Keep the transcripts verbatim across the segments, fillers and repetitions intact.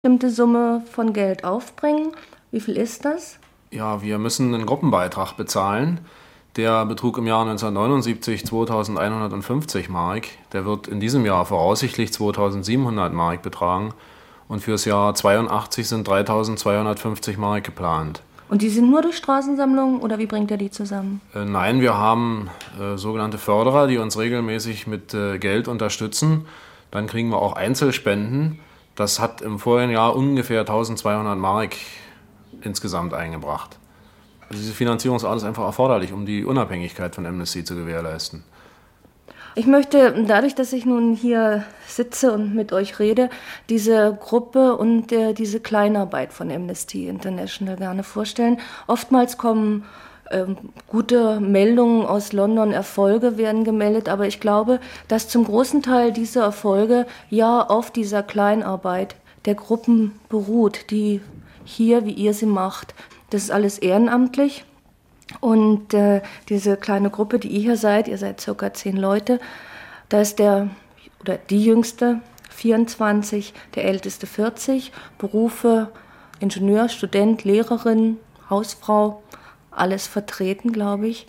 bestimmte Summe von Geld aufbringen. Wie viel ist das? Ja, wir müssen einen Gruppenbeitrag bezahlen. Der betrug im Jahr neunzehnhundertneunundsiebzig zweitausendeinhundertfünfzig Mark. Der wird in diesem Jahr voraussichtlich zweitausendsiebenhundert Mark betragen. Und fürs Jahr zweiundachtzig sind dreitausendzweihundertfünfzig Mark geplant. Und die sind nur durch Straßensammlungen oder wie bringt ihr die zusammen? Äh, nein, wir haben äh, sogenannte Förderer, die uns regelmäßig mit äh, Geld unterstützen. Dann kriegen wir auch Einzelspenden. Das hat im vorigen Jahr ungefähr eintausendzweihundert Mark insgesamt eingebracht. Also diese Finanzierung ist alles einfach erforderlich, um die Unabhängigkeit von Amnesty zu gewährleisten. Ich möchte, dadurch, dass ich nun hier sitze und mit euch rede, diese Gruppe und äh, diese Kleinarbeit von Amnesty International gerne vorstellen. Oftmals kommen ähm, gute Meldungen aus London, Erfolge werden gemeldet, aber ich glaube, dass zum großen Teil diese Erfolge ja auf dieser Kleinarbeit der Gruppen beruht, die hier, wie ihr sie macht. Das ist alles ehrenamtlich. Und äh, diese kleine Gruppe, die ihr hier seid, ihr seid circa zehn Leute, da ist der oder die jüngste vierundzwanzig, der älteste vierzig, Berufe Ingenieur, Student, Lehrerin, Hausfrau, alles vertreten, glaube ich.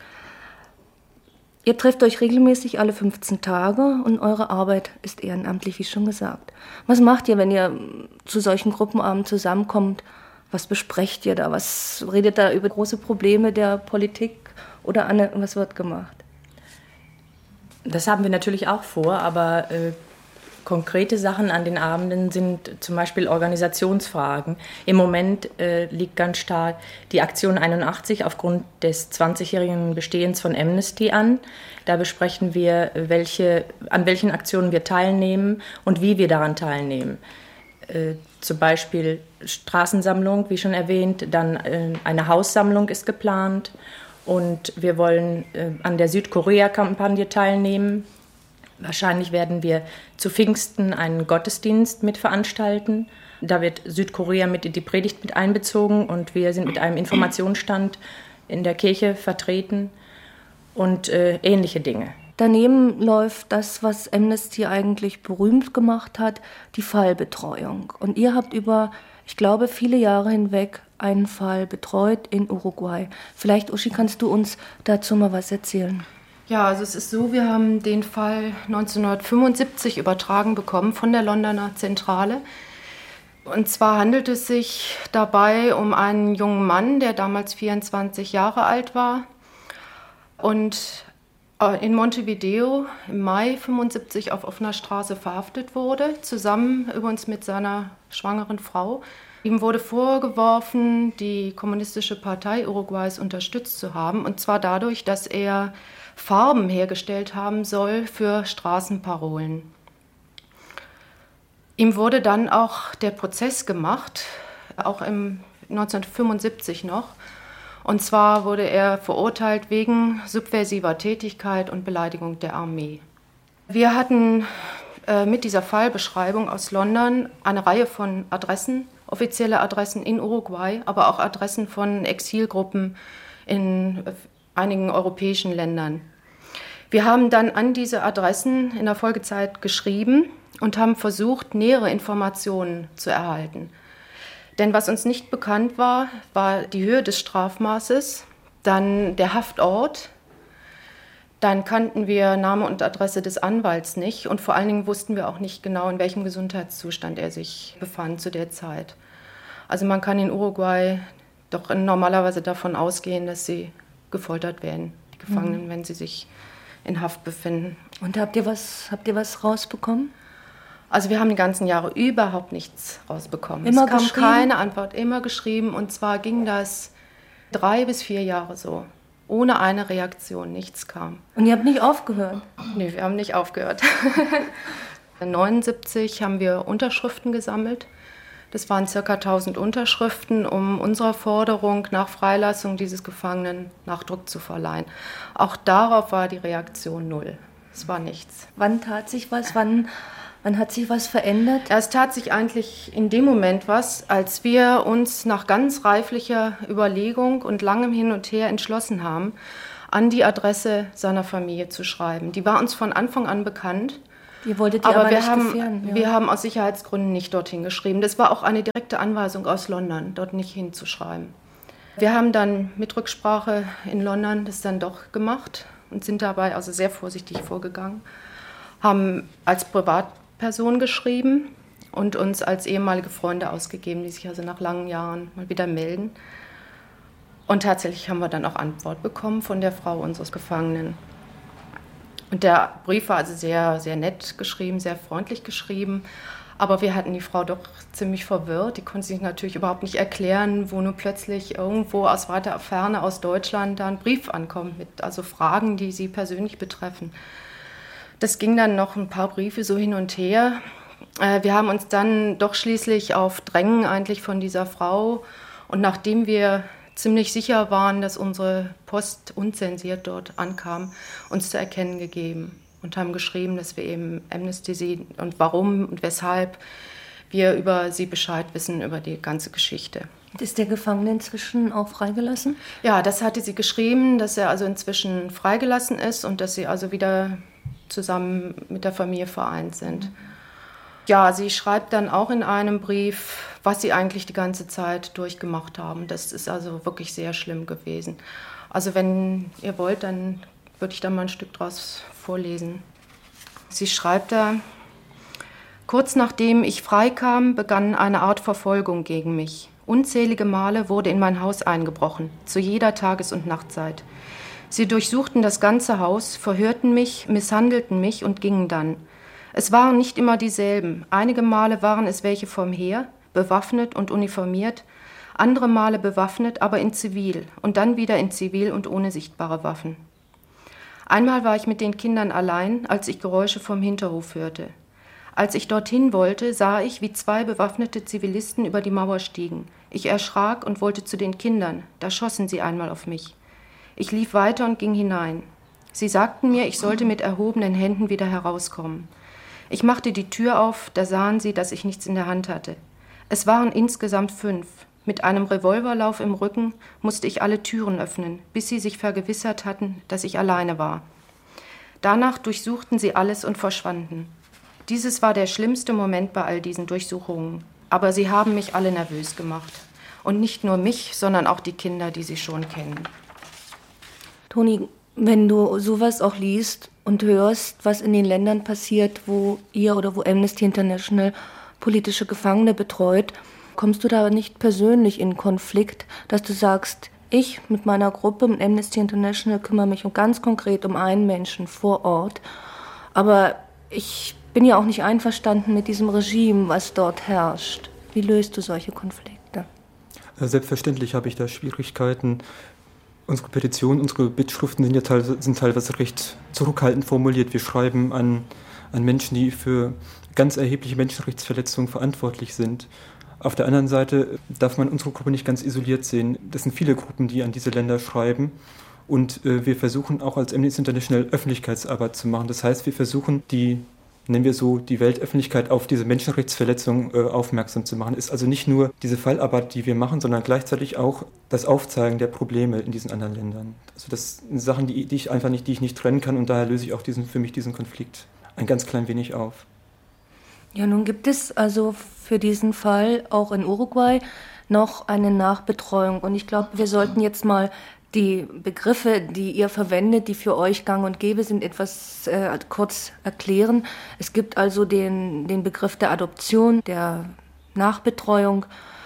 Ihr trefft euch regelmäßig alle fünfzehn Tage und eure Arbeit ist ehrenamtlich, wie schon gesagt. Was macht ihr, wenn ihr zu solchen Gruppenabenden zusammenkommt? Was besprecht ihr da? Was redet da über große Probleme der Politik oder Anne, was wird gemacht? Das haben wir natürlich auch vor, aber äh, konkrete Sachen an den Abenden sind zum Beispiel Organisationsfragen. Im Moment äh, liegt ganz stark die Aktion einundachtzig aufgrund des zwanzigjährigen Bestehens von Amnesty an. Da besprechen wir, welche, an welchen Aktionen wir teilnehmen und wie wir daran teilnehmen. Äh, zum Beispiel Straßensammlung, wie schon erwähnt, dann äh, eine Haussammlung ist geplant und wir wollen äh, an der Südkorea-Kampagne teilnehmen. Wahrscheinlich werden wir zu Pfingsten einen Gottesdienst mit veranstalten. Da wird Südkorea mit in die Predigt mit einbezogen und wir sind mit einem Informationsstand in der Kirche vertreten und äh, ähnliche Dinge. Daneben läuft das, was Amnesty eigentlich berühmt gemacht hat, die Fallbetreuung. Und ihr habt über, ich glaube, viele Jahre hinweg einen Fall betreut in Uruguay. Vielleicht, Uschi, kannst du uns dazu mal was erzählen? Ja, also es ist so, wir haben den Fall neunzehnhundertfünfundsiebzig übertragen bekommen von der Londoner Zentrale. Und zwar handelt es sich dabei um einen jungen Mann, der damals vierundzwanzig Jahre alt war und in Montevideo im Mai fünfundsiebzig auf offener Straße verhaftet wurde, zusammen übrigens mit seiner schwangeren Frau. Ihm wurde vorgeworfen, die Kommunistische Partei Uruguays unterstützt zu haben, und zwar dadurch, dass er Farben hergestellt haben soll für Straßenparolen. Ihm wurde dann auch der Prozess gemacht, auch im neunzehnhundertfünfundsiebzig noch. Und zwar wurde er verurteilt wegen subversiver Tätigkeit und Beleidigung der Armee. Wir hatten äh, mit dieser Fallbeschreibung aus London eine Reihe von Adressen, offizielle Adressen in Uruguay, aber auch Adressen von Exilgruppen in äh, einigen europäischen Ländern. Wir haben dann an diese Adressen in der Folgezeit geschrieben und haben versucht, nähere Informationen zu erhalten. Denn was uns nicht bekannt war, war die Höhe des Strafmaßes, dann der Haftort, dann kannten wir Name und Adresse des Anwalts nicht und vor allen Dingen wussten wir auch nicht genau, in welchem Gesundheitszustand er sich befand zu der Zeit. Also man kann in Uruguay doch normalerweise davon ausgehen, dass sie gefoltert werden, die Gefangenen, mhm. wenn sie sich in Haft befinden. Und habt ihr was, habt ihr was rausbekommen? Also wir haben die ganzen Jahre überhaupt nichts rausbekommen. Immer es kam geschrieben? Keine Antwort, immer geschrieben. Und zwar ging das drei bis vier Jahre so, ohne eine Reaktion, nichts kam. Und ihr habt nicht aufgehört? Nee, wir haben nicht aufgehört. neunundsiebzig haben wir Unterschriften gesammelt. Das waren ca. tausend Unterschriften, um unserer Forderung nach Freilassung dieses Gefangenen Nachdruck zu verleihen. Auch darauf war die Reaktion null. Es war nichts. Wann tat sich was? Wann... Wann hat sich was verändert? Ja, es tat sich eigentlich in dem Moment was, als wir uns nach ganz reiflicher Überlegung und langem Hin und Her entschlossen haben, an die Adresse seiner Familie zu schreiben. Die war uns von Anfang an bekannt Ihr wolltet die aber, aber wir nicht haben, gefährden. Ja. Wir haben aus Sicherheitsgründen nicht dorthin geschrieben. Das war auch eine direkte Anweisung aus London, dort nicht hinzuschreiben. Wir haben dann mit Rücksprache in London das dann doch gemacht und sind dabei also sehr vorsichtig vorgegangen. Haben als Privatperson geschrieben und uns als ehemalige Freunde ausgegeben, die sich also nach langen Jahren mal wieder melden. Und tatsächlich haben wir dann auch Antwort bekommen von der Frau unseres Gefangenen. Und der Brief war also sehr, sehr nett geschrieben, sehr freundlich geschrieben. Aber wir hatten die Frau doch ziemlich verwirrt. Die konnte sich natürlich überhaupt nicht erklären, wo nun plötzlich irgendwo aus weiter Ferne aus Deutschland da ein Brief ankommt mit also Fragen, die sie persönlich betreffen. Das ging dann noch ein paar Briefe so hin und her. Wir haben uns dann doch schließlich auf Drängen eigentlich von dieser Frau und nachdem wir ziemlich sicher waren, dass unsere Post unzensiert dort ankam, uns zu erkennen gegeben und haben geschrieben, dass wir eben Amnesty sehen und warum und weshalb wir über sie Bescheid wissen, über die ganze Geschichte. Ist der Gefangene inzwischen auch freigelassen? Ja, das hatte sie geschrieben, dass er also inzwischen freigelassen ist und dass sie also wieder zusammen mit der Familie vereint sind. Mhm. Ja, sie schreibt dann auch in einem Brief, was sie eigentlich die ganze Zeit durchgemacht haben. Das ist also wirklich sehr schlimm gewesen. Also wenn ihr wollt, dann würde ich da mal ein Stück draus vorlesen. Sie schreibt da: Kurz nachdem ich freikam, begann eine Art Verfolgung gegen mich. Unzählige Male wurde in mein Haus eingebrochen, zu jeder Tages- und Nachtzeit. Sie durchsuchten das ganze Haus, verhörten mich, misshandelten mich und gingen dann. Es waren nicht immer dieselben. Einige Male waren es welche vom Heer, bewaffnet und uniformiert, andere Male bewaffnet, aber in Zivil und dann wieder in Zivil und ohne sichtbare Waffen. Einmal war ich mit den Kindern allein, als ich Geräusche vom Hinterhof hörte. Als ich dorthin wollte, sah ich, wie zwei bewaffnete Zivilisten über die Mauer stiegen. Ich erschrak und wollte zu den Kindern. Da schossen sie einmal auf mich. Ich lief weiter und ging hinein. Sie sagten mir, ich sollte mit erhobenen Händen wieder herauskommen. Ich machte die Tür auf, da sahen sie, dass ich nichts in der Hand hatte. Es waren insgesamt fünf. Mit einem Revolverlauf im Rücken musste ich alle Türen öffnen, bis sie sich vergewissert hatten, dass ich alleine war. Danach durchsuchten sie alles und verschwanden. Dieses war der schlimmste Moment bei all diesen Durchsuchungen. Aber sie haben mich alle nervös gemacht. Und nicht nur mich, sondern auch die Kinder, die sie schon kennen. Toni, wenn du sowas auch liest und hörst, was in den Ländern passiert, wo ihr oder wo Amnesty International politische Gefangene betreut, kommst du da nicht persönlich in Konflikt, dass du sagst, ich mit meiner Gruppe, mit Amnesty International, kümmere mich um ganz konkret um einen Menschen vor Ort, aber ich bin ja auch nicht einverstanden mit diesem Regime, was dort herrscht. Wie löst du solche Konflikte? Selbstverständlich habe ich da Schwierigkeiten. Unsere Petitionen, unsere Bittschriften sind ja teilweise, sind teilweise recht zurückhaltend formuliert. Wir schreiben an, an Menschen, die für ganz erhebliche Menschenrechtsverletzungen verantwortlich sind. Auf der anderen Seite darf man unsere Gruppe nicht ganz isoliert sehen. Das sind viele Gruppen, die an diese Länder schreiben. Und äh, wir versuchen auch als Amnesty International Öffentlichkeitsarbeit zu machen. Das heißt, wir versuchen, die, nennen wir so, die Weltöffentlichkeit auf diese Menschenrechtsverletzungen äh, aufmerksam zu machen. Ist also nicht nur diese Fallarbeit, die wir machen, sondern gleichzeitig auch das Aufzeigen der Probleme in diesen anderen Ländern. Also das sind Sachen, die, die ich einfach nicht, die ich nicht trennen kann und daher löse ich auch diesen, für mich diesen Konflikt ein ganz klein wenig auf. Ja, nun gibt es also für diesen Fall auch in Uruguay noch eine Nachbetreuung. Und ich glaube, wir sollten jetzt mal die Begriffe, die ihr verwendet, die für euch gang und gäbe sind, etwas äh, kurz erklären. Es gibt also den, den Begriff der Adoption, der Nachbetreuung.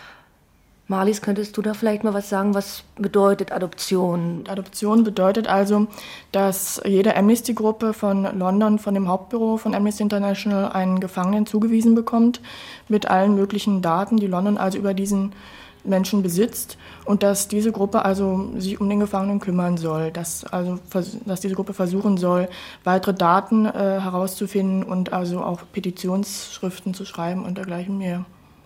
Marlies, könntest du da vielleicht mal was sagen? Was bedeutet Adoption? Adoption bedeutet also, dass jede Amnesty-Gruppe von London, von dem Hauptbüro von Amnesty International, einen Gefangenen zugewiesen bekommt mit allen möglichen Daten, die London also über diesen Menschen besitzt, und dass diese Gruppe also sich um den Gefangenen kümmern soll, dass, also, dass diese Gruppe versuchen soll, weitere Daten äh, herauszufinden und also auch Petitionsschriften zu schreiben und dergleichen mehr.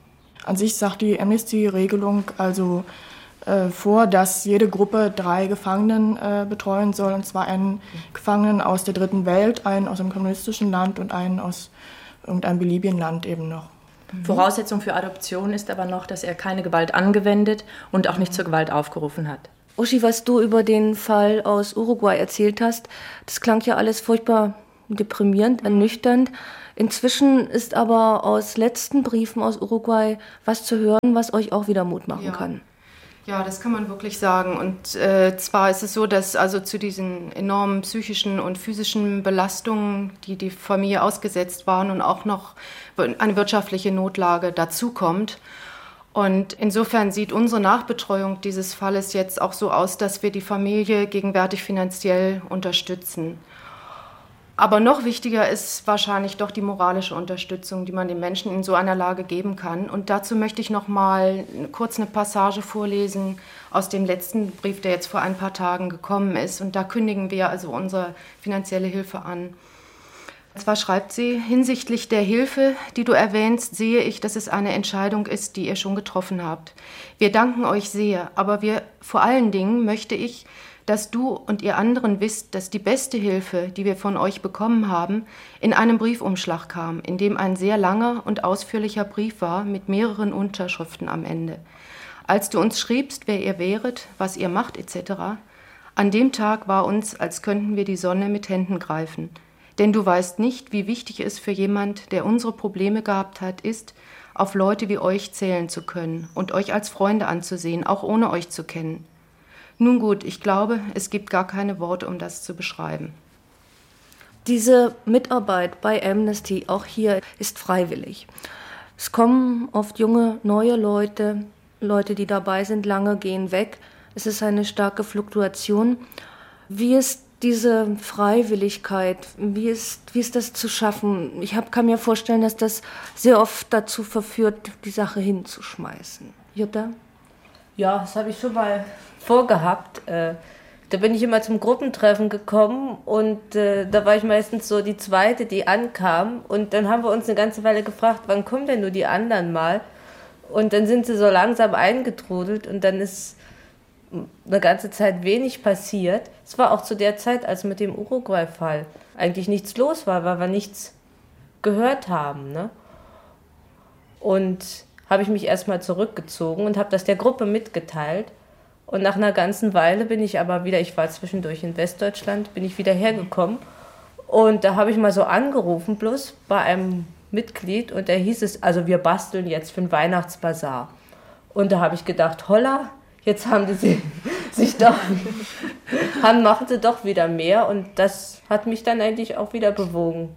An sich sagt die Amnesty-Regelung also äh, vor, dass jede Gruppe drei Gefangenen äh, betreuen soll, und zwar einen Gefangenen aus der dritten Welt, einen aus einem kommunistischen Land und einen aus irgendeinem beliebigen Land eben noch. Mhm. Voraussetzung für Adoption ist aber noch, dass er keine Gewalt angewendet und auch nicht zur Gewalt aufgerufen hat. Uschi, was du über den Fall aus Uruguay erzählt hast, das klang ja alles furchtbar deprimierend, ernüchternd. Inzwischen ist aber aus letzten Briefen aus Uruguay was zu hören, was euch auch wieder Mut machen ja. kann. Ja, das kann man wirklich sagen. Und äh, zwar ist es so, dass also zu diesen enormen psychischen und physischen Belastungen, die die Familie ausgesetzt waren und auch noch eine wirtschaftliche Notlage dazukommt. Und insofern sieht unsere Nachbetreuung dieses Falles jetzt auch so aus, dass wir die Familie gegenwärtig finanziell unterstützen. Aber noch wichtiger ist wahrscheinlich doch die moralische Unterstützung, die man den Menschen in so einer Lage geben kann. Und dazu möchte ich noch mal kurz eine Passage vorlesen aus dem letzten Brief, der jetzt vor ein paar Tagen gekommen ist. Und da kündigen wir also unsere finanzielle Hilfe an. Und zwar schreibt sie: Hinsichtlich der Hilfe, die du erwähnst, sehe ich, dass es eine Entscheidung ist, die ihr schon getroffen habt. Wir danken euch sehr, aber wir vor allen Dingen möchte ich, dass du und ihr anderen wisst, dass die beste Hilfe, die wir von euch bekommen haben, in einem Briefumschlag kam, in dem ein sehr langer und ausführlicher Brief war mit mehreren Unterschriften am Ende. Als du uns schriebst, wer ihr wäret, was ihr macht et cetera, an dem Tag war uns, als könnten wir die Sonne mit Händen greifen. Denn du weißt nicht, wie wichtig es für jemand, der unsere Probleme gehabt hat, ist, auf Leute wie euch zählen zu können und euch als Freunde anzusehen, auch ohne euch zu kennen. Nun gut, ich glaube, es gibt gar keine Worte, um das zu beschreiben. Diese Mitarbeit bei Amnesty, auch hier, ist freiwillig. Es kommen oft junge, neue Leute, Leute, die dabei sind, lange gehen weg. Es ist eine starke Fluktuation. Wie ist diese Freiwilligkeit, wie ist, wie ist das zu schaffen? Ich hab, kann mir vorstellen, dass das sehr oft dazu verführt, die Sache hinzuschmeißen. Jutta? Ja, das habe ich schon mal vorgehabt. Äh, da bin ich immer zum Gruppentreffen gekommen und äh, da war ich meistens so die Zweite, die ankam. Und dann haben wir uns eine ganze Weile gefragt, wann kommen denn nur die anderen mal? Und dann sind sie so langsam eingetrudelt und dann ist eine ganze Zeit wenig passiert. Es war auch zu der Zeit, als mit dem Uruguay-Fall eigentlich nichts los war, weil wir nichts gehört haben. Ne? Und habe ich mich erstmal zurückgezogen und habe das der Gruppe mitgeteilt. Und nach einer ganzen Weile bin ich aber wieder, ich war zwischendurch in Westdeutschland, bin ich wieder hergekommen. Und da habe ich mal so angerufen, bloß bei einem Mitglied. Und da hieß es, also wir basteln jetzt für den Weihnachtsbazar. Und da habe ich gedacht, holla, jetzt haben die sie, sich doch, haben, machen sie doch wieder mehr. Und das hat mich dann eigentlich auch wieder bewogen.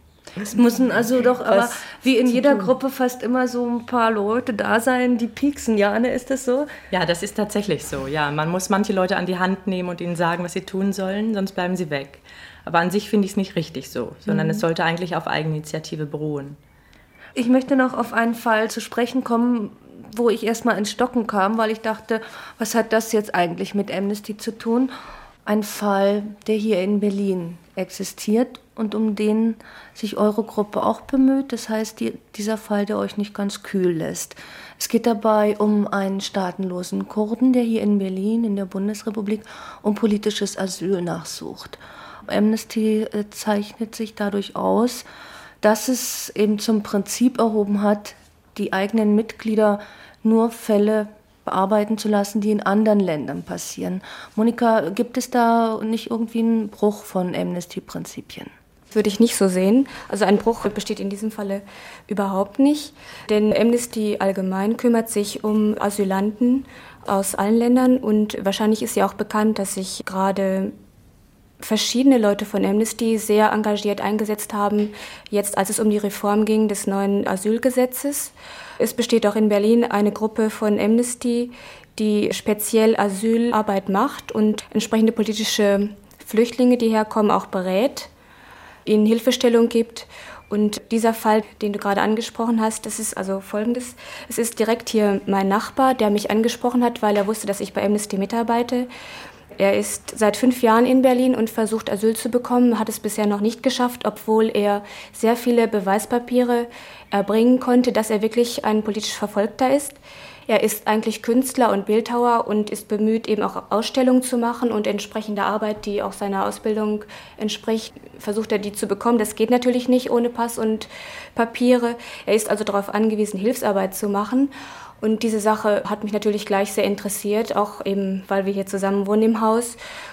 Es müssen also doch aber was wie in jeder tun. Gruppe fast immer so ein paar Leute da sein, die pieksen. Ja, Anne, ist das so? Ja, das ist tatsächlich so. Ja, man muss manche Leute an die Hand nehmen und ihnen sagen, was sie tun sollen, sonst bleiben sie weg. Aber an sich finde ich es nicht richtig so, sondern mhm. es sollte eigentlich auf Eigeninitiative beruhen. Ich möchte noch auf einen Fall zu sprechen kommen, wo ich erstmal ins Stocken kam, weil ich dachte, was hat das jetzt eigentlich mit Amnesty zu tun? Ein Fall, der hier in Berlin existiert und um den sich eure Gruppe auch bemüht. Das heißt, die, dieser Fall, der euch nicht ganz kühl lässt. Es geht dabei um einen staatenlosen Kurden, der hier in Berlin, in der Bundesrepublik, um politisches Asyl nachsucht. Amnesty äh, zeichnet sich dadurch aus, dass es eben zum Prinzip erhoben hat, die eigenen Mitglieder nur Fälle bearbeiten zu lassen, die in anderen Ländern passieren. Monika, gibt es da nicht irgendwie einen Bruch von Amnesty-Prinzipien? Würde ich nicht so sehen. Also ein Bruch besteht in diesem Falle überhaupt nicht. Denn Amnesty allgemein kümmert sich um Asylanten aus allen Ländern. Und wahrscheinlich ist ja auch bekannt, dass sich gerade verschiedene Leute von Amnesty sehr engagiert eingesetzt haben, jetzt als es um die Reform ging des neuen Asylgesetzes. Es besteht auch in Berlin eine Gruppe von Amnesty, die speziell Asylarbeit macht und entsprechende politische Flüchtlinge, die herkommen, auch berät, ihnen Hilfestellung gibt. Und dieser Fall, den du gerade angesprochen hast, das ist also Folgendes. Es ist direkt hier mein Nachbar, der mich angesprochen hat, weil er wusste, dass ich bei Amnesty mitarbeite. Er ist seit fünf Jahren in Berlin und versucht, Asyl zu bekommen, hat es bisher noch nicht geschafft, obwohl er sehr viele Beweispapiere erbringen konnte, dass er wirklich ein politisch Verfolgter ist. Er ist eigentlich Künstler und Bildhauer und ist bemüht, eben auch Ausstellungen zu machen und entsprechende Arbeit, die auch seiner Ausbildung entspricht, versucht er die zu bekommen. Das geht natürlich nicht ohne Pass und Papiere. Er ist also darauf angewiesen, Hilfsarbeit zu machen. Und diese Sache hat mich natürlich gleich sehr interessiert, auch eben, weil wir hier zusammen wohnen im Haus.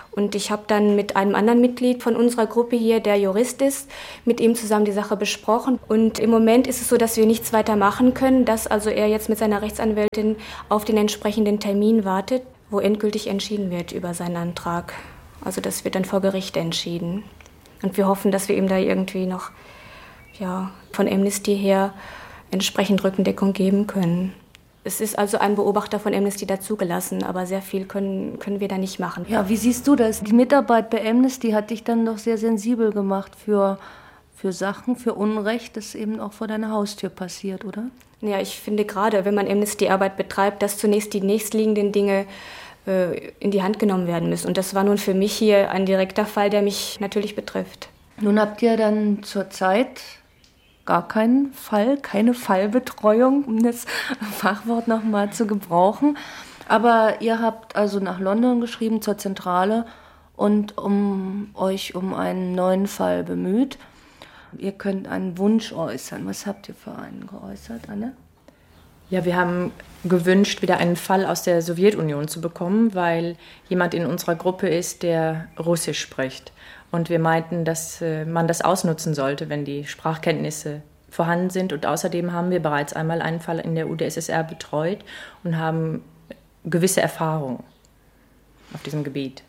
Und ich habe dann mit einem anderen Mitglied von unserer Gruppe hier, der Jurist ist, mit ihm zusammen die Sache besprochen. Und im Moment ist es so, dass wir nichts weiter machen können, dass also er jetzt mit seiner Rechtsanwältin auf den entsprechenden Termin wartet, wo endgültig entschieden wird über seinen Antrag. Also das wird dann vor Gericht entschieden. Und wir hoffen, dass wir ihm da irgendwie noch ja, von Amnesty her entsprechend Rückendeckung geben können. Es ist also ein Beobachter von Amnesty dazugelassen, aber sehr viel können, können wir da nicht machen. Ja, wie siehst du das? Die Mitarbeit bei Amnesty hat dich dann doch sehr sensibel gemacht für, für Sachen, für Unrecht, das eben auch vor deiner Haustür passiert, oder? Ja, ich finde gerade, wenn man Amnesty-Arbeit betreibt, dass zunächst die nächstliegenden Dinge äh, in die Hand genommen werden müssen. Und das war nun für mich hier ein direkter Fall, der mich natürlich betrifft. Nun habt ihr dann zurzeit gar keinen Fall, keine Fallbetreuung, um das Fachwort nochmal zu gebrauchen. Aber ihr habt also nach London geschrieben, zur Zentrale, und um euch um einen neuen Fall bemüht. Ihr könnt einen Wunsch äußern. Was habt ihr für einen geäußert, Anne? Ja, wir haben gewünscht, wieder einen Fall aus der Sowjetunion zu bekommen, weil jemand in unserer Gruppe ist, der Russisch spricht. Und wir meinten, dass man das ausnutzen sollte, wenn die Sprachkenntnisse vorhanden sind. Und außerdem haben wir bereits einmal einen Fall in der U d S S R betreut und haben gewisse Erfahrungen auf diesem Gebiet.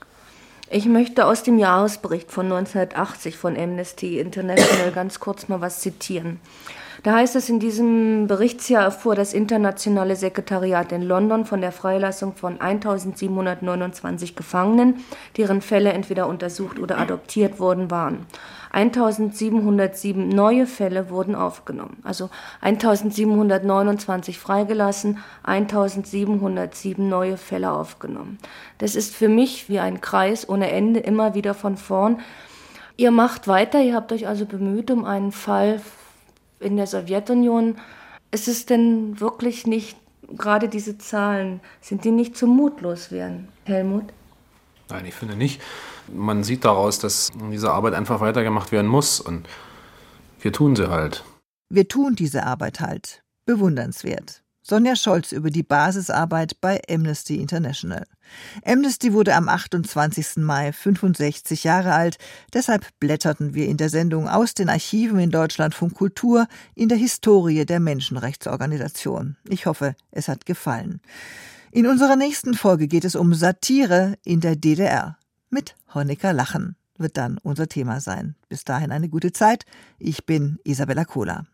Ich möchte aus dem Jahresbericht von neunzehnhundertachtzig von Amnesty International ganz kurz mal was zitieren. Da heißt es, in diesem Berichtsjahr erfuhr das internationale Sekretariat in London von der Freilassung von eintausendsiebenhundertneunundzwanzig Gefangenen, deren Fälle entweder untersucht oder adoptiert worden waren. eintausendsiebenhundertsieben neue Fälle wurden aufgenommen, also eintausendsiebenhundertneunundzwanzig freigelassen, eintausendsiebenhundertsieben neue Fälle aufgenommen. Das ist für mich wie ein Kreis ohne Ende, immer wieder von vorn. Ihr macht weiter, ihr habt euch also bemüht um einen Fall in der Sowjetunion. Ist es denn wirklich nicht, gerade diese Zahlen, sind die nicht zum mutlos werden, Helmut? Nein, ich finde nicht. Man sieht daraus, dass diese Arbeit einfach weitergemacht werden muss, und wir tun sie halt. Wir tun diese Arbeit halt. Bewundernswert. Sonja Scholz über die Basisarbeit bei Amnesty International. Amnesty wurde am achtundzwanzigsten Mai fünfundsechzig Jahre alt. Deshalb blätterten wir in der Sendung aus den Archiven in Deutschlandfunk Kultur in der Historie der Menschenrechtsorganisation. Ich hoffe, es hat gefallen. In unserer nächsten Folge geht es um Satire in der D D R. Mit Honecker Lachen wird dann unser Thema sein. Bis dahin eine gute Zeit. Ich bin Isabella Kohler.